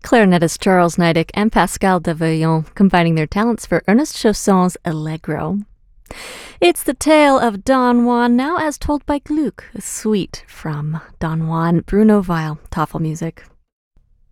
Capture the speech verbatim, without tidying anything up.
clarinetist Charles Neidig and Pascal Davillon combining their talents for Ernest Chausson's Allegro. It's the tale of Don Juan, now as told by Gluck, a suite from Don Juan, Bruno Weil, Tafelmusik.